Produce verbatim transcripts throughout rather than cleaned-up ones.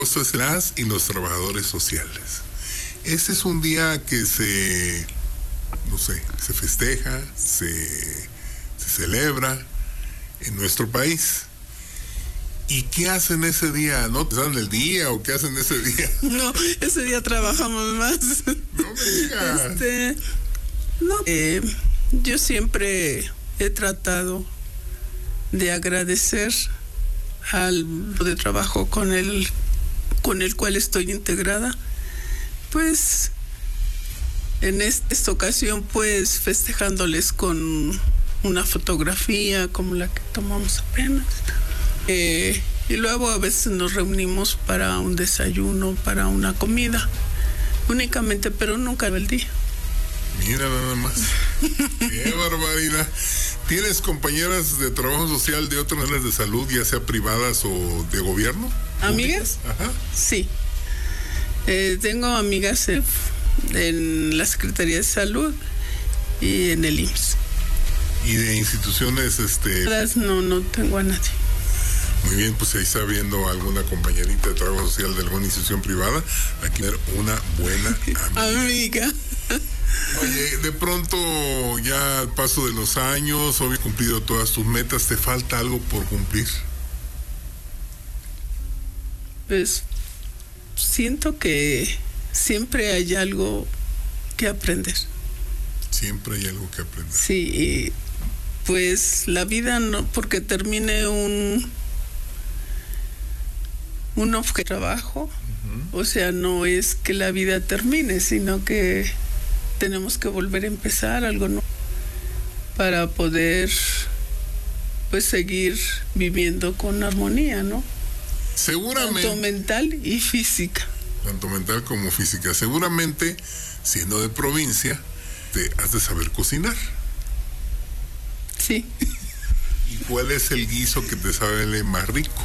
Es las y los trabajadores sociales. Este es un día que se, no sé, se festeja, se, se celebra en nuestro país. ¿Y qué hacen ese día? ¿No te dan el día o qué hacen ese día? No, ese día trabajamos más. No me digas. Este, no, eh, yo siempre he tratado de agradecer al de trabajo con el con el cual estoy integrada, pues en esta ocasión pues festejándoles con una fotografía como la que tomamos apenas, eh, y luego a veces nos reunimos para un desayuno, para una comida únicamente, pero nunca el día. Mira nada más. Qué barbaridad. ¿Tienes compañeras de trabajo social de otras áreas de salud, ya sea privadas o de gobierno? ¿Amigas? Ajá. Sí. Eh, tengo amigas en, en la Secretaría de Salud y en el I M S S. ¿Y de instituciones, este...? No, no tengo a nadie. Muy bien, pues ahí está viendo alguna compañerita de trabajo social de alguna institución privada. Aquí tener una buena amiga. Amiga. Oye, de pronto ya al paso de los años, hoy has cumplido todas tus metas, ¿te falta algo por cumplir? Pues siento que siempre hay algo que aprender. Siempre hay algo que aprender. Sí, y pues la vida no porque termine un un objeto de trabajo, uh-huh. O sea, no es que la vida termine, sino que tenemos que volver a empezar algo nuevo para poder pues seguir viviendo con armonía, ¿no? Seguramente. Tanto mental y física. Tanto mental como física. Seguramente, siendo de provincia, te has de saber cocinar. Sí. ¿Y cuál es el guiso que te sabe más rico?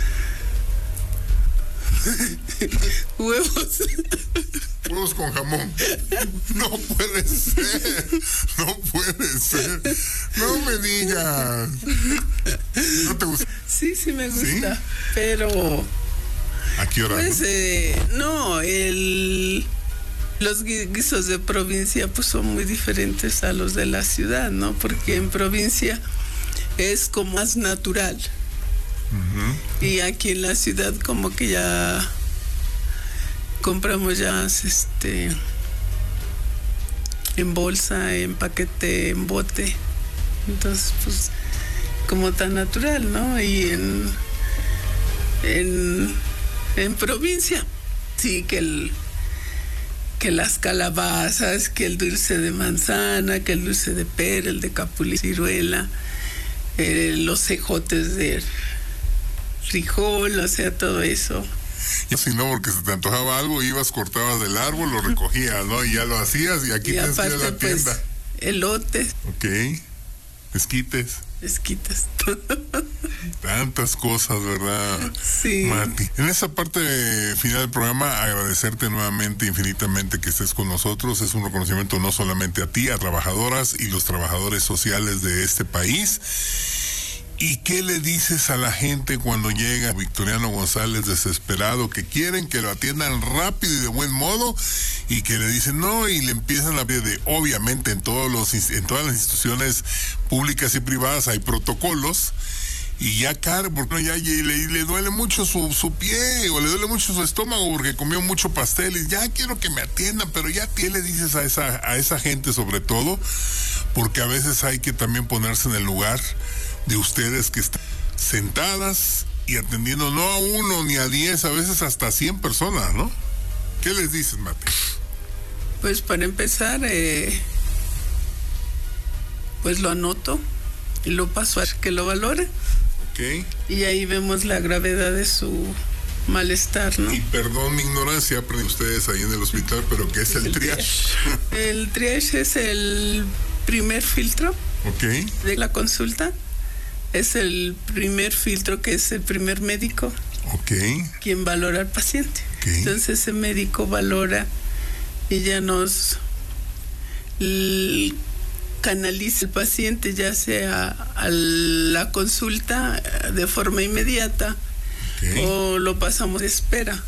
Huevos. Huevos con jamón. No puede ser. No puede ser. No me digas. ¿No te gusta? Sí, sí me gusta. ¿Sí? Pero... ¿A qué hora? Pues, ¿no? Eh, no, el... Los guisos de provincia pues son muy diferentes a los de la ciudad, ¿no? Porque en provincia es como más natural. Uh-huh. Y aquí en la ciudad como que ya compramos ya este en bolsa, en paquete, en bote. Entonces pues como tan natural, ¿no? Y en en, en provincia sí que el que las calabazas, que el dulce de manzana, que el dulce de pera, el de capulín, ciruela, eh, los cejotes de frijol, o sea, todo eso. Y si no, porque se te antojaba algo, ibas, cortabas del árbol, lo recogías, ¿no? Y ya lo hacías y aquí y tienes aparte, que ir a la tienda. Pues, elotes. Ok. Esquites. Esquites. Tantas cosas, ¿verdad? Sí. Mati. En esa parte final del programa, agradecerte nuevamente, infinitamente que estés con nosotros. Es un reconocimiento no solamente a ti, a trabajadoras y los trabajadores sociales de este país. ¿Y qué le dices a la gente cuando llega Victoriano González desesperado, que quieren que lo atiendan rápido y de buen modo, y que le dicen no, y le empiezan a pedir de, obviamente en todos los en todas las instituciones públicas y privadas hay protocolos, y ya caro, porque ya, ya le, le duele mucho su, su pie, o le duele mucho su estómago porque comió mucho pastel, y ya quiero que me atiendan, pero ya ¿qué le dices a esa, a esa gente sobre todo? Porque a veces hay que también ponerse en el lugar de ustedes que están sentadas y atendiendo no a uno ni a diez, a veces hasta a cien personas, ¿no? ¿Qué les dices, Mate? Pues para empezar, eh, pues lo anoto y lo paso a que lo valore. Ok. Y ahí vemos la gravedad de su malestar, ¿no? Y perdón mi ignorancia, aprenden ustedes ahí en el hospital, pero ¿qué es, es el, el triage? triage? El triage es el primer filtro. Ok. De la consulta. Es el primer filtro, que es el primer médico. Ok. Quien valora al paciente. Okay. Entonces ese médico valora y ya nos l- canaliza el paciente, ya sea a la consulta de forma inmediata, okay, o lo pasamos de espera.